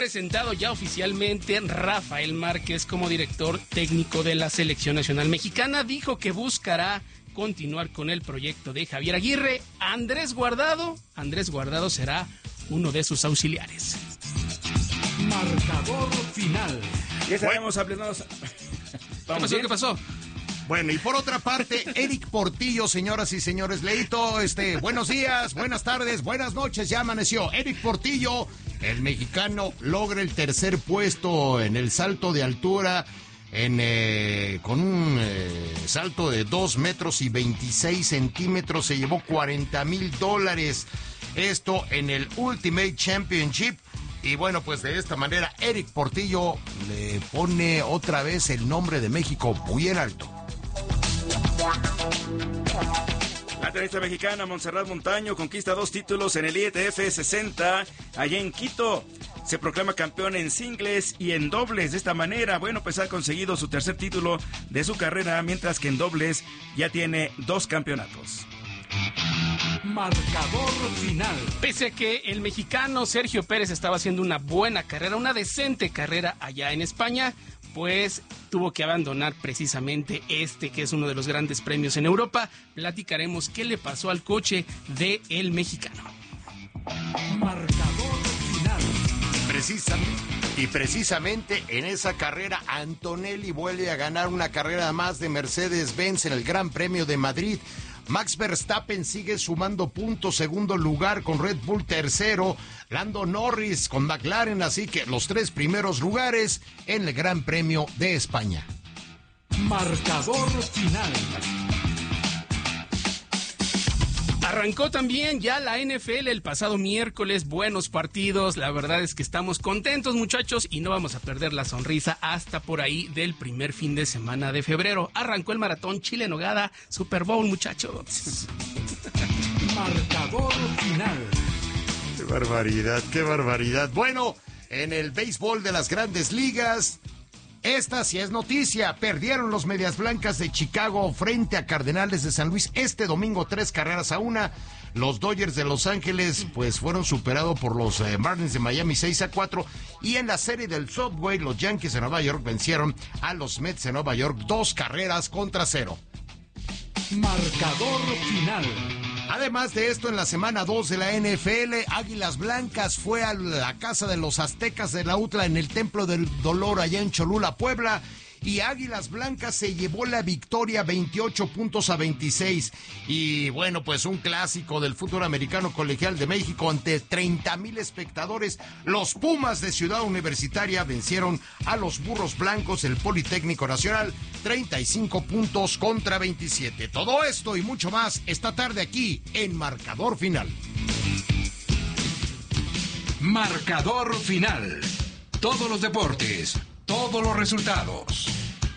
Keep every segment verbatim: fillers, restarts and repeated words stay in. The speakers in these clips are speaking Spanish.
presentado ya oficialmente Rafael Márquez como director técnico de la selección nacional mexicana. Dijo que buscará continuar con el proyecto de Javier Aguirre. Andrés Guardado, Andrés Guardado será uno de sus auxiliares. Marcador final. Ya estaremos hablando. ¿Qué pasó? ¿Qué pasó? Bueno, y por otra parte, Eric Portillo, señoras y señores, Leito, este, buenos días, buenas tardes, buenas noches, ya amaneció. Eric Portillo, el mexicano, logra el tercer puesto en el salto de altura, en eh, con un eh, salto de dos metros y veintiséis centímetros, se llevó cuarenta mil dólares, esto en el Ultimate Championship. Y bueno, pues de esta manera, Eric Portillo le pone otra vez el nombre de México muy en alto. La tenista mexicana Montserrat Montaño conquista dos títulos en el I T F sesenta allá en Quito. Se proclama campeón en singles y en dobles. De esta manera, bueno, pues ha conseguido su tercer título de su carrera, mientras que en dobles ya tiene dos campeonatos. Marcador final. Pese a que el mexicano Sergio Pérez estaba haciendo una buena carrera, una decente carrera allá en España, pues tuvo que abandonar precisamente este, que es uno de los grandes premios en Europa. Platicaremos qué le pasó al coche de el mexicano. Marcador final. Precisamente, y precisamente en esa carrera, Antonelli vuelve a ganar una carrera más de Mercedes-Benz en el Gran Premio de Madrid. Max Verstappen sigue sumando puntos, segundo lugar con Red Bull tercero, Lando Norris con McLaren, así que los tres primeros lugares en el Gran Premio de España. Marcador final. Arrancó también ya la N F L el pasado miércoles, buenos partidos, la verdad es que estamos contentos, muchachos, y no vamos a perder la sonrisa hasta por ahí del primer fin de semana de febrero. Arrancó el maratón Chile-Nogada, Super Bowl, muchachos. Marcador final. Qué barbaridad, qué barbaridad. Bueno, en el béisbol de las Grandes Ligas, esta sí es noticia. Perdieron los Medias Blancas de Chicago frente a Cardenales de San Luis este domingo, tres carreras a una. Los Dodgers de Los Ángeles pues fueron superados por los eh, Marlins de Miami seis a cuatro. Y en la serie del Subway, los Yankees de Nueva York vencieron a los Mets de Nueva York dos carreras contra cero. Marcador final. Además de esto, en la semana dos de la N F L, Águilas Blancas fue a la casa de los Aztecas de la U T L A en el Templo del Dolor allá en Cholula, Puebla, y Águilas Blancas se llevó la victoria veintiocho puntos a veintiséis. Y bueno, pues un clásico del fútbol americano colegial de México ante treinta mil espectadores. Los Pumas de Ciudad Universitaria vencieron a los Burros Blancos del Politécnico Nacional, treinta y cinco puntos contra veintisiete. Todo esto y mucho más esta tarde aquí en Marcador Final. Marcador final. Todos los deportes, todos los resultados.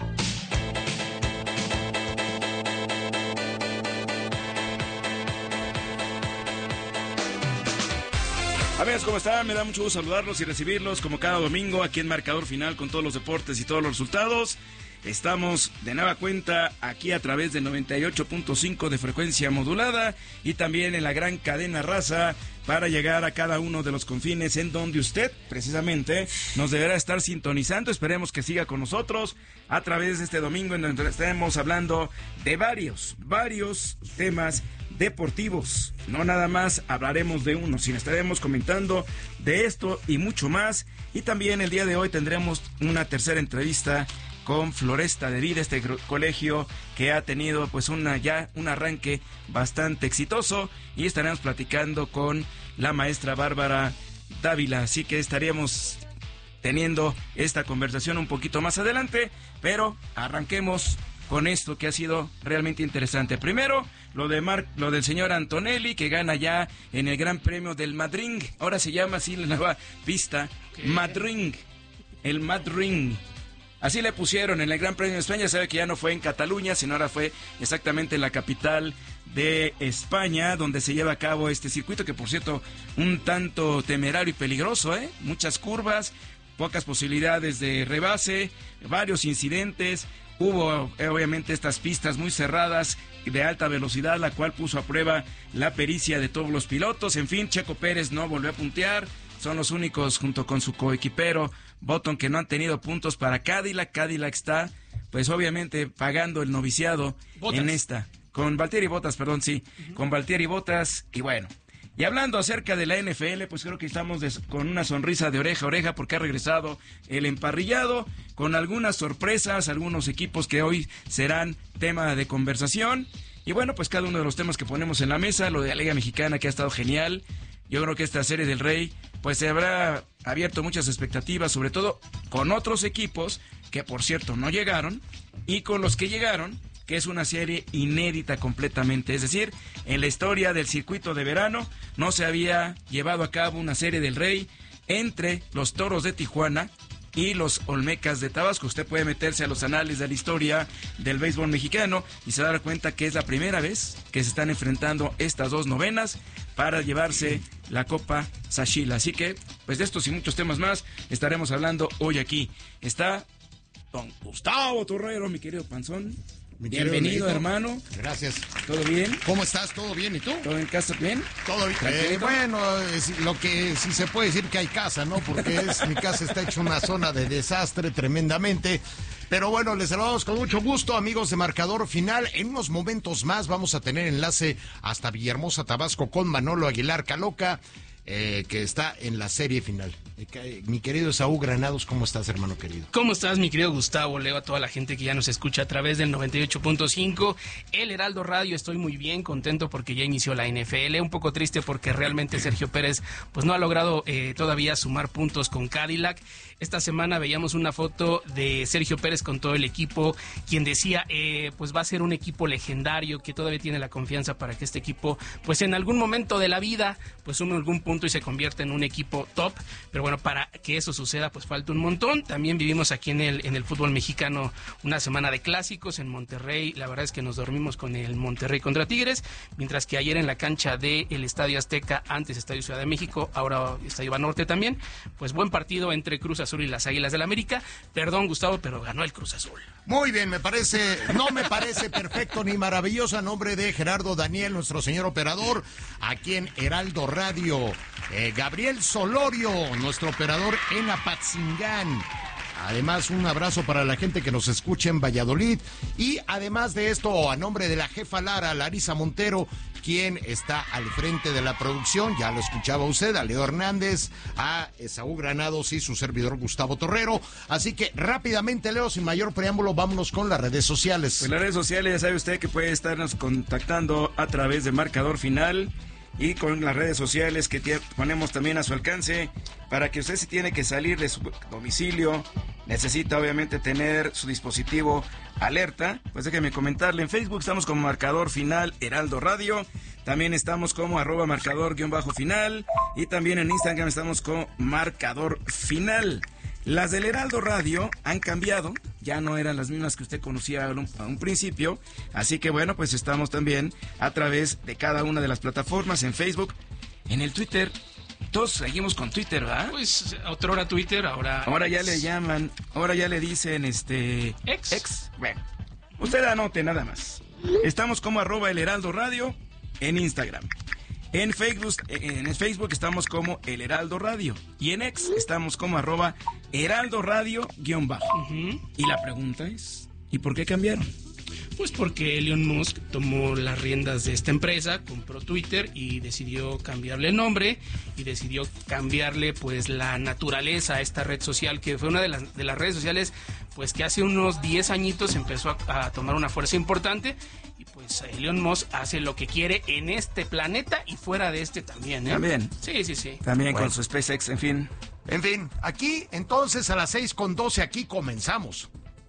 Amigos, ¿cómo están? Me da mucho gusto saludarlos y recibirlos como cada domingo aquí en Marcador Final con todos los deportes y todos los resultados. Estamos de nueva cuenta aquí a través del noventa y ocho punto cinco de frecuencia modulada y también en la gran cadena Raza para llegar a cada uno de los confines en donde usted precisamente nos deberá estar sintonizando. Esperemos que siga con nosotros a través de este domingo en donde estaremos hablando de varios, varios temas deportivos. No nada más hablaremos de uno, sino estaremos comentando de esto y mucho más. Y también el día de hoy tendremos una tercera entrevista con Floresta de Vida, este colegio que ha tenido pues una ya un arranque bastante exitoso, y estaremos platicando con la maestra Bárbara Dávila, así que estaríamos teniendo esta conversación un poquito más adelante, pero arranquemos con esto que ha sido realmente interesante. Primero, lo de Mar, lo del señor Antonelli, que gana ya en el Gran Premio del Madrid. Ahora se llama así la nueva pista, ¿qué? Madrid, el Madrid. Así le pusieron en el Gran Premio de España. Sabe que ya no fue en Cataluña, sino ahora fue exactamente en la capital de España, donde se lleva a cabo este circuito, que por cierto, un tanto temerario y peligroso, ¿eh? Muchas curvas, pocas posibilidades de rebase, varios incidentes. Hubo eh, obviamente estas pistas muy cerradas de alta velocidad, la cual puso a prueba la pericia de todos los pilotos. En fin, Checo Pérez no volvió a puntear, son los únicos junto con su coequipero Button que no han tenido puntos para Cadillac. Cadillac está, pues obviamente, pagando el noviciado Bottas. En esta. Con Valtteri Bottas, perdón, sí. Uh-huh. Con Valtteri Bottas, y bueno. Y hablando acerca de la N F L, pues creo que estamos des- con una sonrisa de oreja a oreja porque ha regresado el emparrillado con algunas sorpresas, algunos equipos que hoy serán tema de conversación. Y bueno, pues cada uno de los temas que ponemos en la mesa, lo de la Liga Mexicana que ha estado genial. Yo creo que esta serie del Rey, pues se habrá abierto muchas expectativas, sobre todo con otros equipos que por cierto no llegaron y con los que llegaron, que es una serie inédita completamente. Es decir, en la historia del circuito de verano no se había llevado a cabo una serie del Rey entre los Toros de Tijuana y los Olmecas de Tabasco. Usted puede meterse a los anales de la historia del béisbol mexicano y se dará cuenta que es la primera vez que se están enfrentando estas dos novenas para llevarse la Copa Sashila. Así que, pues de estos y muchos temas más estaremos hablando hoy aquí. Está don Gustavo Torrero, mi querido Panzón. Mi Bienvenido, hermano. Gracias. ¿Todo bien? ¿Cómo estás? ¿Todo bien? ¿Y tú? ¿Todo en casa bien? Todo bien. Eh, bueno, es lo que sí se puede decir que hay casa, ¿no? Porque es, mi casa está hecha una zona de desastre tremendamente. Pero bueno, les saludamos con mucho gusto, amigos de Marcador Final. En unos momentos más vamos a tener enlace hasta Villahermosa, Tabasco, con Manolo Aguilar Caloca, eh, que está en la serie final. Eh, mi querido Esaú Granados, ¿cómo estás, hermano querido? ¿Cómo estás, mi querido Gustavo? Leo a toda la gente que ya nos escucha a través del noventa y ocho punto cinco. El Heraldo Radio, estoy muy bien, contento porque ya inició la N F L. Un poco triste porque realmente Sergio Pérez pues no ha logrado eh, todavía sumar puntos con Cadillac. Esta semana veíamos una foto de Sergio Pérez con todo el equipo, quien decía, eh, pues va a ser un equipo legendario, que todavía tiene la confianza para que este equipo, pues en algún momento de la vida, pues sume algún punto y se convierta en un equipo top. Pero bueno, para que eso suceda, pues falta un montón. También vivimos aquí en el, en el fútbol mexicano una semana de clásicos en Monterrey. La verdad es que nos dormimos con el Monterrey contra Tigres, mientras que ayer en la cancha del Estadio Azteca, antes Estadio Ciudad de México, ahora Estadio Banorte también, pues buen partido entre Cruz Azul y las Águilas del América. Perdón, Gustavo, pero ganó el Cruz Azul. Muy bien, me parece, no me parece perfecto ni maravilloso, a nombre de Gerardo Daniel, nuestro señor operador, aquí en Heraldo Radio. Eh, Gabriel Solorio, nuestro operador en Apatzingán. Además, un abrazo para la gente que nos escucha en Valladolid. Y además de esto, a nombre de la jefa Lara, Larisa Montero, quien está al frente de la producción, ya lo escuchaba usted, a Leo Hernández, a Esaú Granados y su servidor Gustavo Torrero. Así que rápidamente, Leo, sin mayor preámbulo, vámonos con las redes sociales. Pues las redes sociales, ya sabe usted que puede estarnos contactando a través de Marcador Final y con las redes sociales que t- ponemos también a su alcance para que usted, si tiene que salir de su domicilio, necesita obviamente tener su dispositivo alerta, pues déjeme comentarle, en Facebook estamos como Marcador Final Heraldo Radio, también estamos como arroba marcador guión bajo final y también en Instagram estamos como Marcador Final. Las del Heraldo Radio han cambiado, ya no eran las mismas que usted conocía a un, a un principio, así que bueno, pues estamos también a través de cada una de las plataformas, en Facebook, en el Twitter. Todos seguimos con Twitter, ¿verdad? Pues otrora Twitter, ahora... Ahora ya le llaman, ahora ya le dicen, este... Ex. Ex. Bueno, usted anote nada más. Estamos como arroba el Heraldo Radio en Instagram. En Facebook, en Facebook estamos como El Heraldo Radio. Y en X estamos como arroba Heraldo Radio guión bajo. Uh-huh. Y la pregunta es, ¿y por qué cambiaron? Pues porque Elon Musk tomó las riendas de esta empresa, compró Twitter y decidió cambiarle el nombre y decidió cambiarle pues la naturaleza a esta red social, que fue una de las, de las redes sociales pues que hace unos diez añitos empezó a, a tomar una fuerza importante. Y pues Elon Musk hace lo que quiere en este planeta y fuera de este también, ¿eh? También. Sí, sí, sí. También Bueno. con su SpaceX, en fin. En fin, aquí entonces a las seis con doce, aquí comenzamos.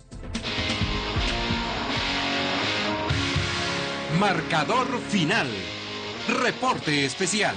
Marcador Final. Reporte especial.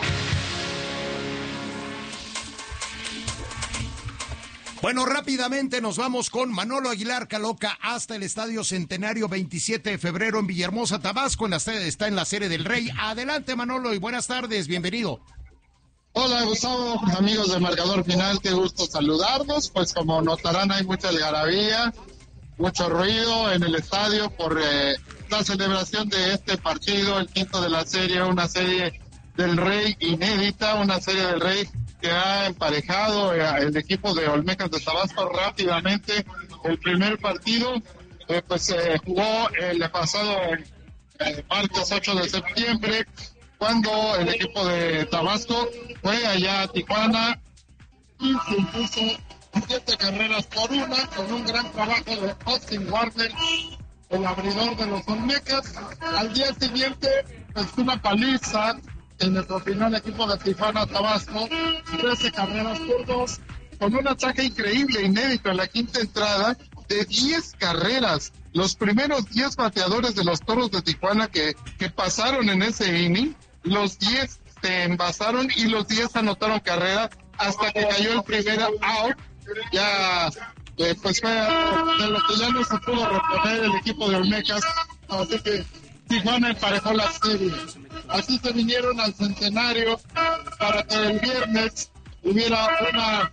Bueno, rápidamente nos vamos con Manolo Aguilar Caloca hasta el Estadio Centenario, veintisiete de febrero en Villahermosa, Tabasco. En la, está en la serie del Rey. Adelante, Manolo, y buenas tardes, bienvenido. Hola, Gustavo, amigos de Marcador Final, qué gusto saludarlos. Pues como notarán, hay mucha algarabía, mucho ruido en el estadio por eh, la celebración de este partido, el quinto de la serie, una serie del Rey inédita, una serie del Rey que ha emparejado el equipo de Olmecas de Tabasco rápidamente. El primer partido eh, pues se eh, jugó el pasado eh, martes ocho de septiembre, cuando el equipo de Tabasco fue allá a Tijuana y se impuso siete carreras por una, con un gran trabajo de Austin Warner, el abridor de los Olmecas. Al día siguiente, pues una paliza en nuestro final equipo de Tijuana Tabasco, trece carreras por dos, con un ataque increíble, inédito en la quinta entrada, de diez carreras. Los primeros diez bateadores de los Toros de Tijuana que, que pasaron en ese inning, los diez se envasaron y los diez anotaron carrera hasta que cayó el primer out. Ya eh, pues fue de lo que ya no se pudo reponer el equipo de Olmecas, así que Tijuana emparejó la serie. Así se vinieron al centenario para que el viernes hubiera una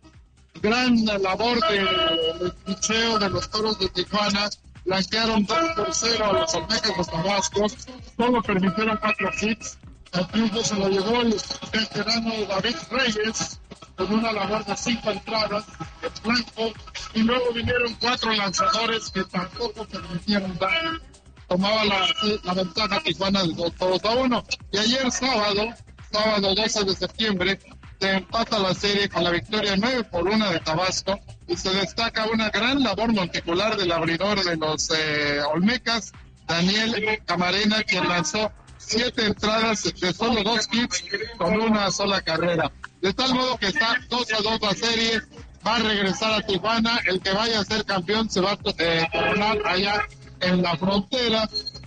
gran labor de, de picheo de los Toros de Tijuana. Blanquearon dos por cero a los Olmecas de Tabasco, solo permitieron cuatro hits. El triunfo se lo llevó el veterano David Reyes con una labor de cinco entradas en blanco, y luego vinieron cuatro lanzadores que tampoco permitieron daño. Tomaba la, la ventaja Tijuana de dos toros a uno. Y ayer sábado, sábado doce de septiembre, se empata la serie con la victoria nueve por uno de Tabasco, y se destaca una gran labor monticular del abridor de los eh, Olmecas, Daniel Camarena, quien lanzó siete entradas de solo dos hits con una sola carrera. De tal modo que está dos a dos la serie, va a regresar a Tijuana, el que vaya a ser campeón se va a eh, coronar allá en la frontera.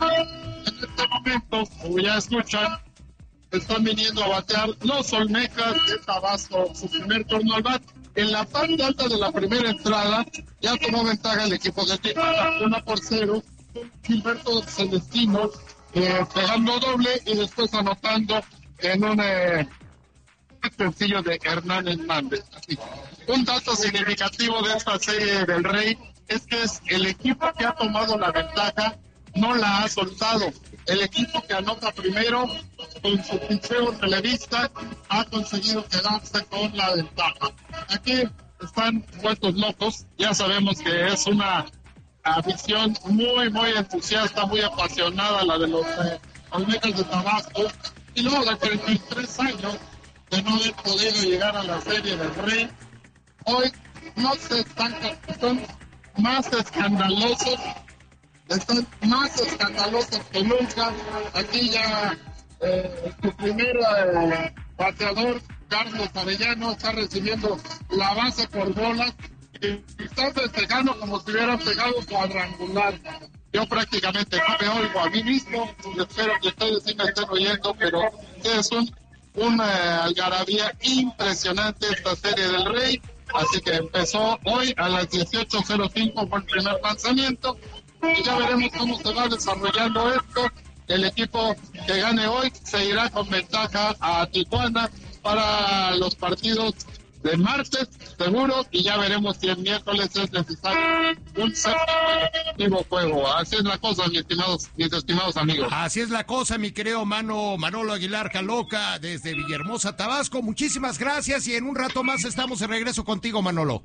En este momento, como ya escuchan, están viniendo a batear los Olmecas de Tabasco, su primer turno al bat. En la parte alta de la primera entrada ya tomó ventaja el equipo de Tijuana, uno por cero. Gilberto Celestino eh, pegando doble y después anotando en un eh, sencillo de Hernán Hernández. Así. Un dato significativo de esta serie del Rey es que es el equipo que ha tomado la ventaja, no la ha soltado. El equipo que anota primero con su picheo relevista ha conseguido quedarse con la ventaja. Aquí están vueltos locos, ya sabemos que es una afición muy, muy entusiasta, muy apasionada, la de los eh, Olmecas de Tabasco, y luego de treinta y tres años de no haber podido llegar a la serie del Rey, hoy no se están, son más escandalosos, están más escandalosos que nunca. Aquí ya eh, su primer eh, bateador, Carlos Arellano, está recibiendo la base por bolas y está festejando como si hubiera pegado cuadrangular. Yo prácticamente no me oigo a mí mismo, y espero que ustedes sí me estén oyendo, pero es un, una algarabía impresionante esta serie del Rey. Así que empezó hoy a las dieciocho cero cinco por el primer lanzamiento, y ya veremos cómo se va desarrollando esto. El equipo que gane hoy se irá con ventaja a Tijuana para los partidos de martes, seguro, y ya veremos si el miércoles es necesario un séptimo juego. Así es la cosa, mis estimados, mis estimados amigos. Así es la cosa, mi querido mano Manolo Aguilar Caloca, desde Villahermosa, Tabasco. Muchísimas gracias, y en un rato más estamos de regreso contigo, Manolo.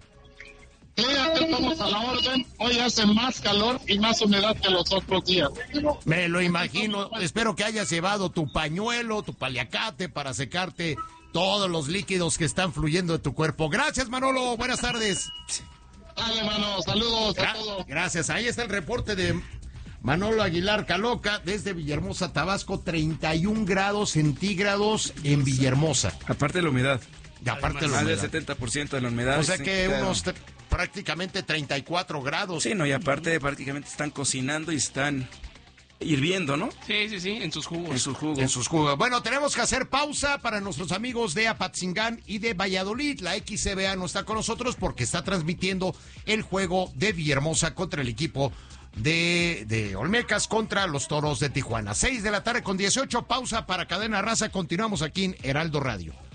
Sí, aquí estamos a la orden. Hoy hace más calor y más humedad que los otros días. Me lo imagino. Espero que hayas llevado tu pañuelo, tu paliacate para secarte todos los líquidos que están fluyendo de tu cuerpo. Gracias, Manolo. Buenas tardes. Dale, mano. Saludos a Gra- todos. Gracias. Ahí está el reporte de Manolo Aguilar Caloca desde Villahermosa, Tabasco. treinta y un grados centígrados en Villahermosa. Aparte de la humedad. Y aparte de la Más del humedad. setenta por ciento de la humedad. O sea Sí, que claro. unos tre- prácticamente treinta y cuatro grados. Sí, no, y aparte prácticamente están cocinando y están hirviendo, ¿no? Sí, sí, sí, en sus jugos. En sus jugos. En sus jugos. Bueno, tenemos que hacer pausa para nuestros amigos de Apatzingán y de Valladolid. La X C B A no está con nosotros porque está transmitiendo el juego de Villahermosa contra el equipo de, de Olmecas contra los Toros de Tijuana. Seis de la tarde con dieciocho, pausa para Cadena Raza. Continuamos aquí en Heraldo Radio.